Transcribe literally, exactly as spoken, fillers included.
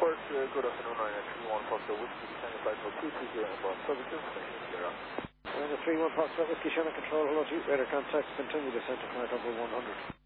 Port, uh, good afternoon, Ryanair three one Foxtrot Whiskey, Tango Flight for two three zero inbound service information zero. Ryanair three one Foxtrot Whiskey, Shannon Control, hello to you, radar contact, continue descent to flight over one hundred.